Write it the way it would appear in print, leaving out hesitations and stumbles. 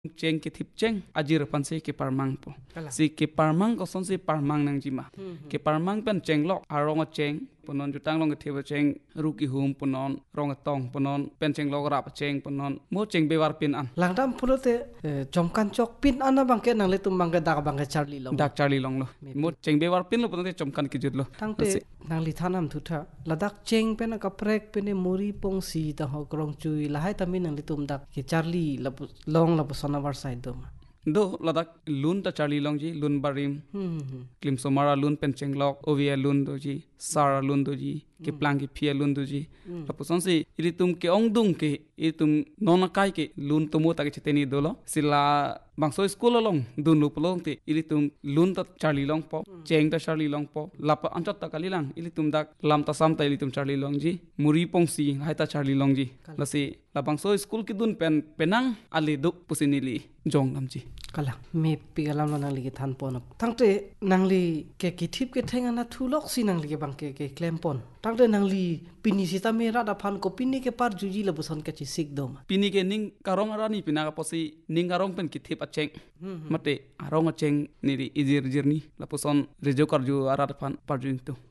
ceng ke thip ceng ajir pan se ke parmang po si ke parmang ko son si parmang nang jima ke parmang pen ceng lok arong ceng punon jutang long ke theba ceng ruki hum punon rong tong punon pen ceng lok rap ceng punon mo ceng bewar pin an langdam pulote jomkan chok pin ana bangke nang le tum bangke dak bangke charli long dak charli long lo mo ceng bewar pin lo punon te jomkan ki jut lo tangte nang li thanam thutha ladak ceng pen ka prek pen muri pong si ta ho krong chui la hai tamin nang li tum dak ke charli long la sonavar side do do ladak lun ta charli long ji lun barim klim somara lun pen ceng lok ovia lun do ji sara lun do ji ke plang ki phia lun do ji lapuson si ili tum ke ong dung ke i tum nona kai ke lun tumu ta ke chiteni dolo sila bangso school long dun lu polong te ili tum lun ta charli long po ceng ta charli long po lapa anchot ta kalilang ili tum dak lam ta sam ta ili tum charli long ji muri pong si hai ta charli long ji lasi la bangso school ki dun pen penang ali duk pusinili jong lam ji kala me pigalam nang li than pon tangte nang li ke kithip ke thenga na thulok si nang li ke bang ke klem pon tangte nang li pini sita me ra da phan ko pini ke par juji la buson ke chi sik dom pini ke ning karong arani pina ka posi ning karong pen kithip acheng mate arong acheng ni ri ijir jirni la puson rejo karju ara phan par jin tu